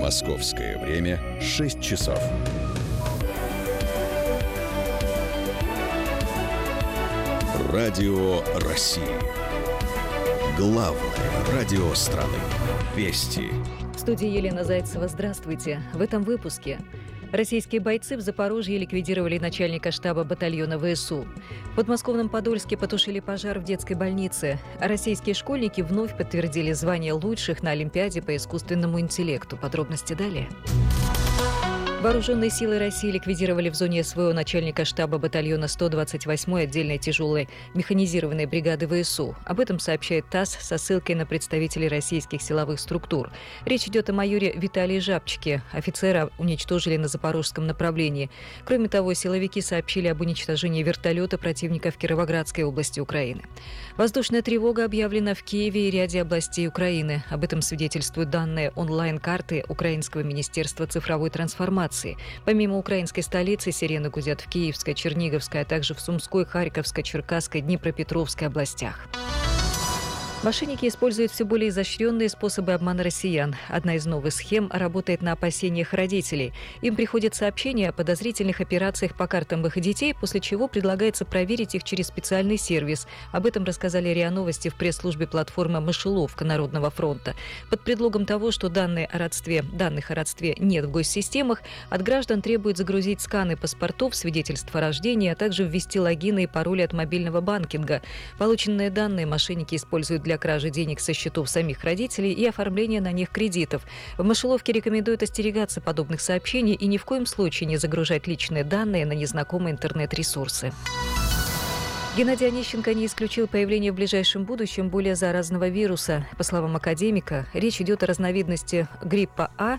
Московское время 6 часов. Радио России. Главное радио страны. Вести. В студии Елена Зайцева. Здравствуйте. В этом выпуске. Российские бойцы в Запорожье ликвидировали начальника штаба батальона ВСУ. В подмосковном Подольске потушили пожар в детской больнице. А российские школьники вновь подтвердили звание лучших на Олимпиаде по искусственному интеллекту. Подробности далее. Вооруженные силы России ликвидировали в зоне СВО начальника штаба батальона 128-й отдельной тяжелой механизированной бригады ВСУ. Об этом сообщает ТАСС со ссылкой на представителей российских силовых структур. Речь идет о майоре Виталии Жабчике. Офицера уничтожили на запорожском направлении. Кроме того, силовики сообщили об уничтожении вертолета противника в Кировоградской области Украины. Воздушная тревога объявлена в Киеве и ряде областей Украины. Об этом свидетельствуют данные онлайн-карты Украинского министерства цифровой трансформации. Помимо украинской столицы, сирены гудят в Киевской, Черниговской, а также в Сумской, Харьковской, Черкасской, Днепропетровской областях. Мошенники используют все более изощренные способы обмана россиян. Одна из новых схем работает на опасениях родителей. Им приходят сообщения о подозрительных операциях по картам их детей, после чего предлагается проверить их через специальный сервис. Об этом рассказали РИА Новости в пресс-службе платформы «Мышеловка» Народного фронта. Под предлогом того, что данных о родстве нет в госсистемах, от граждан требуют загрузить сканы паспортов, свидетельств о рождении, а также ввести логины и пароли от мобильного банкинга. Полученные данные мошенники используют для кражи денег со счетов самих родителей и оформления на них кредитов. В Мышеловке рекомендуют остерегаться подобных сообщений и ни в коем случае не загружать личные данные на незнакомые интернет-ресурсы. Геннадий Онищенко не исключил появление в ближайшем будущем более заразного вируса. По словам академика, речь идет о разновидности гриппа А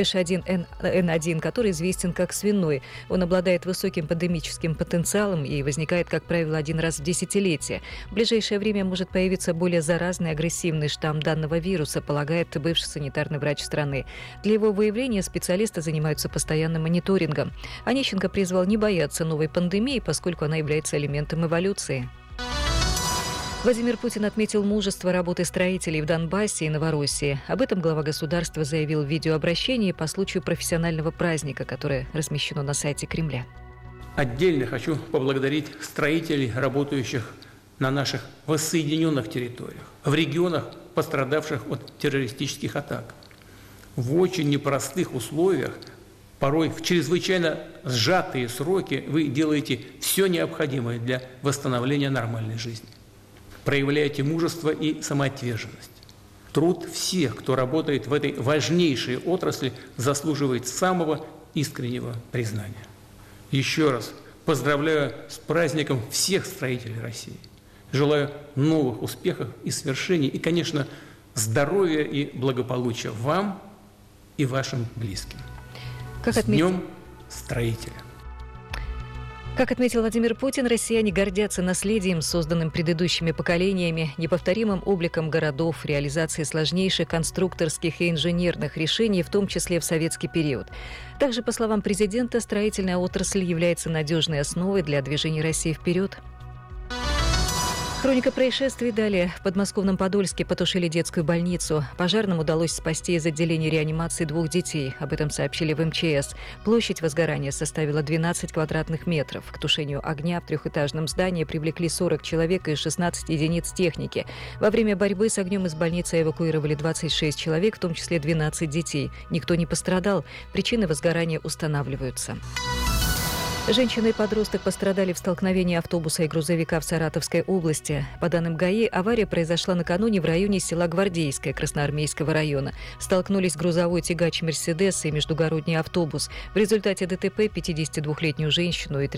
H1N1, который известен как свиной. Он обладает высоким пандемическим потенциалом и возникает, как правило, один раз в десятилетие. В ближайшее время может появиться более заразный агрессивный штамм данного вируса, полагает бывший санитарный врач страны. Для его выявления специалисты занимаются постоянным мониторингом. Онищенко призвал не бояться новой пандемии, поскольку она является элементом эволюции. Владимир Путин отметил мужество работы строителей в Донбассе и Новороссии. Об этом глава государства заявил в видеообращении по случаю профессионального праздника, которое размещено на сайте Кремля. Отдельно хочу поблагодарить строителей, работающих на наших воссоединенных территориях, в регионах, пострадавших от террористических атак. В очень непростых условиях, порой в чрезвычайно сжатые сроки, вы делаете все необходимое для восстановления нормальной жизни. Проявляйте мужество и самоотверженность. Труд всех, кто работает в этой важнейшей отрасли, заслуживает самого искреннего признания. Еще раз поздравляю с праздником всех строителей России. Желаю новых успехов и свершений, и, конечно, здоровья и благополучия вам и вашим близким. С Днем строителя! Как отметил Владимир Путин, россияне гордятся наследием, созданным предыдущими поколениями, неповторимым обликом городов, реализацией сложнейших конструкторских и инженерных решений, в том числе в советский период. Также, по словам президента, строительная отрасль является надежной основой для движения России вперед. Хроника происшествий далее. В подмосковном Подольске потушили детскую больницу. Пожарным удалось спасти из отделения реанимации 2 детей. Об этом сообщили в МЧС. Площадь возгорания составила 12 квадратных метров. К тушению огня в 3-этажном здании привлекли 40 человек и 16 единиц техники. Во время борьбы с огнем из больницы эвакуировали 26 человек, в том числе 12 детей. Никто не пострадал. Причины возгорания устанавливаются. Женщина и подросток пострадали в столкновении автобуса и грузовика в Саратовской области. По данным ГАИ, авария произошла накануне в районе села Гвардейское Красноармейского района. Столкнулись грузовой тягач «Мерседес» и междугородний автобус. В результате ДТП 52-летнюю женщину и